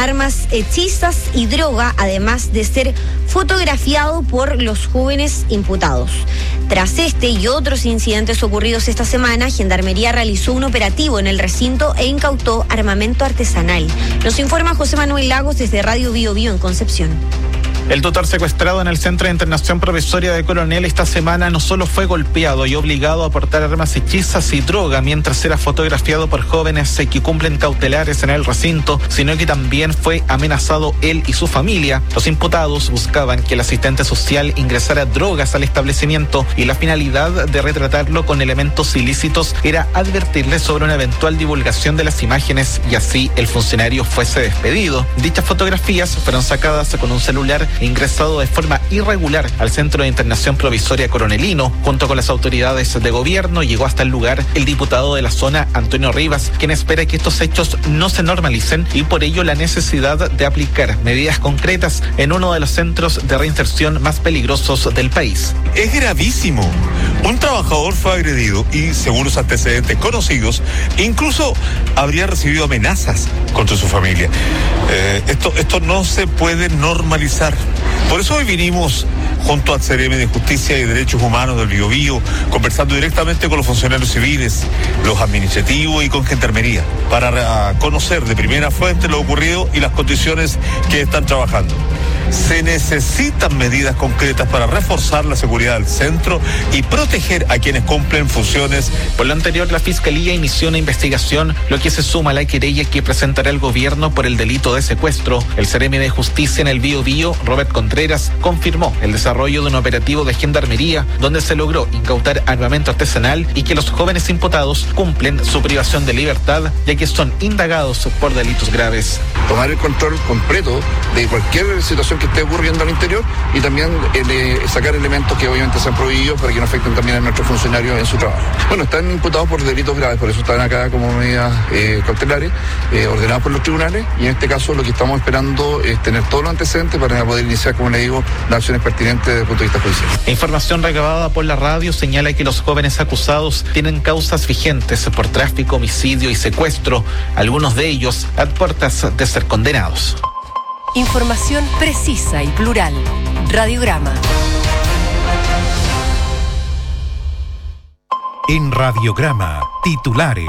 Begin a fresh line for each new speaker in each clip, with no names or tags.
armas hechizas y droga, además de ser fotografiado por los jóvenes imputados. Tras este y otros incidentes ocurridos esta semana, Gendarmería realizó un operativo en el recinto e incautó armamento artesanal. Nos informa José Manuel Lagos desde Radio Bio Bio en Concepción.
El tutor secuestrado en el Centro de Internación Provisoria de Coronel esta semana no solo fue golpeado y obligado a portar armas hechizas y droga mientras era fotografiado por jóvenes que cumplen cautelares en el recinto, sino que también fue amenazado él y su familia. Los imputados buscaban que el asistente social ingresara drogas al establecimiento y la finalidad de retratarlo con elementos ilícitos era advertirle sobre una eventual divulgación de las imágenes y así el funcionario fuese despedido. Dichas fotografías fueron sacadas con un celular ingresado de forma irregular al Centro de Internación Provisoria Coronelino. Junto con las autoridades de gobierno llegó hasta el lugar el diputado de la zona, Antonio Rivas, quien espera que estos hechos no se normalicen y por ello la necesidad de aplicar medidas concretas en uno de los centros de reinserción más peligrosos del país.
Es gravísimo. Un trabajador fue agredido y, según los antecedentes conocidos, incluso habría recibido amenazas contra su familia. Esto no se puede normalizar. Por eso hoy vinimos junto al CRM de Justicia y Derechos Humanos del Biobío, conversando directamente con los funcionarios civiles, los administrativos y con Gendarmería, para conocer de primera fuente lo ocurrido y las condiciones que están trabajando. Se necesitan medidas concretas para reforzar la seguridad del centro y proteger a quienes cumplen funciones.
Por lo anterior, la Fiscalía inició una investigación, lo que se suma a la querella que presentará el gobierno por el delito de secuestro. El CRM de Justicia en el Biobío, Robert Contreras, confirmó el desarrollo de un operativo de Gendarmería donde se logró incautar armamento artesanal y que los jóvenes imputados cumplen su privación de libertad, ya que son indagados por delitos graves.
Tomar el control completo de cualquier situación que esté ocurriendo al interior y también sacar elementos que obviamente sean prohibidos para que no afecten también a nuestros funcionarios en su trabajo. Bueno, están imputados por delitos graves, por eso están acá como medidas cautelares, ordenadas por los tribunales, y en este caso lo que estamos esperando es tener todos los antecedentes para poder iniciar, como le digo, las acciones pertinentes desde el punto de vista judicial.
La información recabada por la radio señala que los jóvenes acusados tienen causas vigentes por tráfico, homicidio y secuestro, algunos de ellos a puertas de ser condenados.
Información precisa y plural. Radiograma.
En Radiograma, titulares.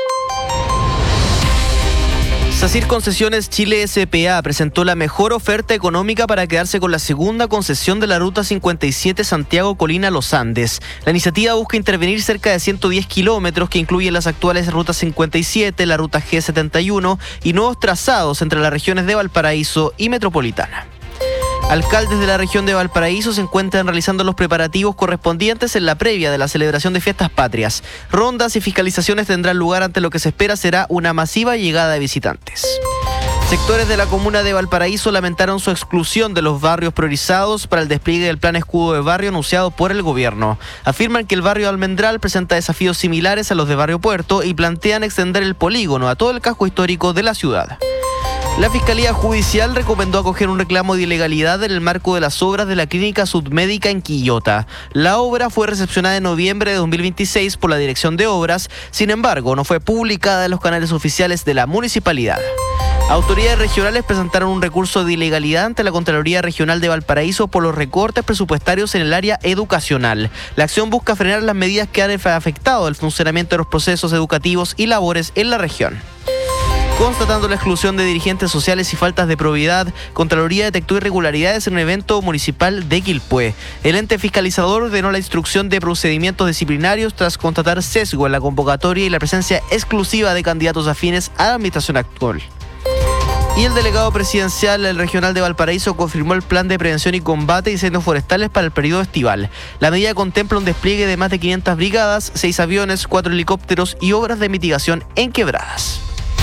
SACIR Concesiones Chile S.p.A. presentó la mejor oferta económica para quedarse con la segunda concesión de la Ruta 57 Santiago-Colina-Los Andes. La iniciativa busca intervenir cerca de 110 kilómetros que incluyen las actuales Ruta 57, la Ruta G71 y nuevos trazados entre las regiones de Valparaíso y Metropolitana. Alcaldes de la región de Valparaíso se encuentran realizando los preparativos correspondientes en la previa de la celebración de fiestas patrias. Rondas y fiscalizaciones tendrán lugar ante lo que se espera será una masiva llegada de visitantes. Sectores de la comuna de Valparaíso lamentaron su exclusión de los barrios priorizados para el despliegue del plan escudo de barrio anunciado por el gobierno. Afirman que el barrio Almendral presenta desafíos similares a los de Barrio Puerto y plantean extender el polígono a todo el casco histórico de la ciudad. La Fiscalía Judicial recomendó acoger un reclamo de ilegalidad en el marco de las obras de la Clínica Submédica en Quillota. La obra fue recepcionada en noviembre de 2026 por la Dirección de Obras, sin embargo, no fue publicada en los canales oficiales de la municipalidad. Autoridades regionales presentaron un recurso de ilegalidad ante la Contraloría Regional de Valparaíso por los recortes presupuestarios en el área educacional. La acción busca frenar las medidas que han afectado el funcionamiento de los procesos educativos y labores en la región. Constatando la exclusión de dirigentes sociales y faltas de probidad, Contraloría detectó irregularidades en un evento municipal de Quilpué. El ente fiscalizador ordenó la instrucción de procedimientos disciplinarios tras constatar sesgo en la convocatoria y la presencia exclusiva de candidatos afines a la administración actual. Y el delegado presidencial del Regional de Valparaíso confirmó el plan de prevención y combate de incendios forestales para el periodo estival. La medida contempla un despliegue de más de 500 brigadas, 6 aviones, 4 helicópteros y obras de mitigación en quebradas.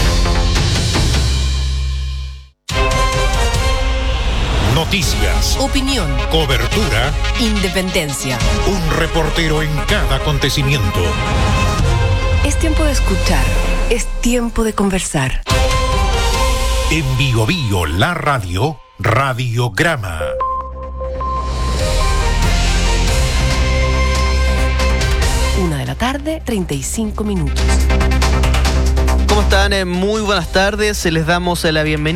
Noticias,
Opinión,
cobertura,
independencia.
un reportero en cada acontecimiento.
Es tiempo de escuchar, es tiempo de conversar.
En Bio Bio, la radio, Radiograma.
Una de la tarde, 35 minutos.
¿Cómo están? Muy buenas tardes. Les damos la bienvenida.